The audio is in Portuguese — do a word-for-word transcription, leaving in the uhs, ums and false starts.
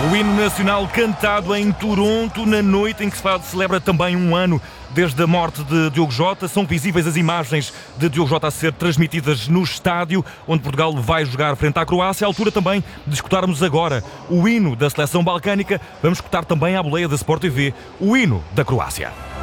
O hino nacional cantado em Toronto, na noite em que se celebra também um ano desde a morte de Diogo Jota. São visíveis as imagens de Diogo Jota a ser transmitidas no estádio onde Portugal vai jogar frente à Croácia. À altura também de escutarmos agora o hino da seleção balcânica, vamos escutar também à boleia da Sport T V o hino da Croácia.